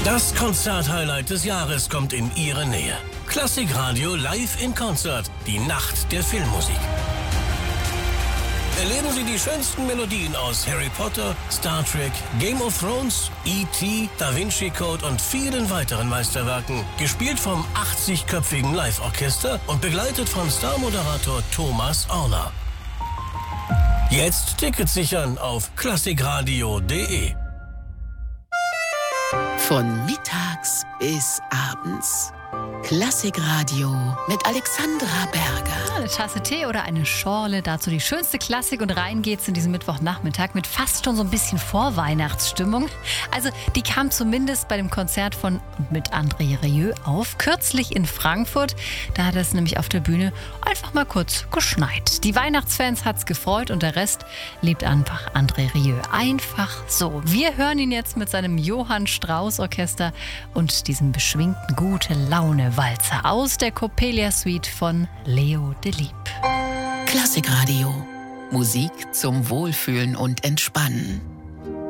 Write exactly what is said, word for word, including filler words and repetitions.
Das Konzert-Highlight des Jahres kommt in Ihre Nähe. Klassikradio live in Konzert, die Nacht der Filmmusik. Erleben Sie die schönsten Melodien aus Harry Potter, Star Trek, Game of Thrones, E T, Da Vinci Code und vielen weiteren Meisterwerken. Gespielt vom achtzigköpfigen Live-Orchester und begleitet von Star-Moderator Thomas Orner. Jetzt Tickets sichern auf klassikradio punkt de. Von mittags bis abends. Klassikradio mit Alexandra Berger. Eine Tasse Tee oder eine Schorle, dazu die schönste Klassik und rein geht's in diesem Mittwochnachmittag mit fast schon so ein bisschen Vorweihnachtsstimmung. Also die kam zumindest bei dem Konzert von und mit André Rieu auf, kürzlich in Frankfurt. Da hat es nämlich auf der Bühne einfach mal kurz geschneit. Die Weihnachtsfans hat's gefreut und der Rest liebt einfach André Rieu. Einfach so. Wir hören ihn jetzt mit seinem Johann Strauss Orchester und diesem beschwingten gute Laune Walzer aus der Coppelia Suite von Leo Delibes. Klassikradio. Musik zum Wohlfühlen und Entspannen.